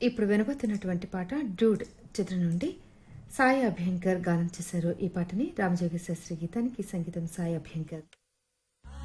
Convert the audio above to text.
ఇప్పుడు వినబోతున్నటువంటి పాట డూడ్ చిత్రం నుండి సాయి అభ్యంకర్ గానం చేశారు. ఈ పాటని రామజోగి శాస్త్రి గీతానికి సంగీతం సాయి అభ్యంకర్.